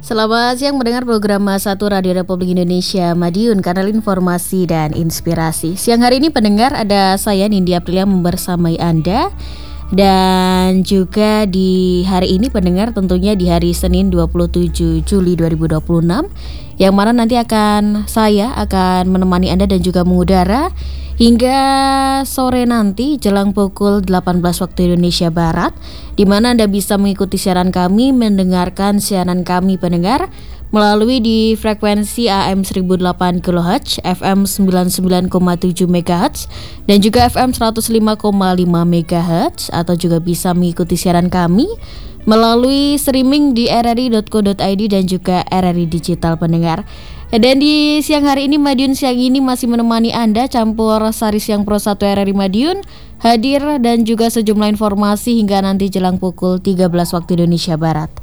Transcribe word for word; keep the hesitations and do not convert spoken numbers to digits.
Selamat siang mendengar program satu Radio Republik Indonesia Madiun, kanal informasi dan inspirasi. Siang hari ini pendengar, ada saya Nindya Aprilia membersamai Anda. Dan juga di hari ini pendengar, tentunya di hari Senin dua puluh tujuh Juli dua ribu dua puluh enam, yang mana nanti akan saya akan menemani Anda dan juga mengudara hingga sore nanti jelang pukul delapan belas waktu Indonesia Barat, di mana Anda bisa mengikuti siaran kami, mendengarkan siaran kami pendengar melalui di frekuensi A M seribu delapan kilohertz, F M sembilan puluh sembilan koma tujuh megahertz, dan juga F M seratus lima koma lima megahertz, atau juga bisa mengikuti siaran kami melalui streaming di r r i dot co dot i d dan juga R R I Digital pendengar. Dan di siang hari ini Madiun siang ini masih menemani Anda, campur sari siang Pro satu R R I Madiun hadir dan juga sejumlah informasi hingga nanti jelang pukul tiga belas waktu Indonesia Barat.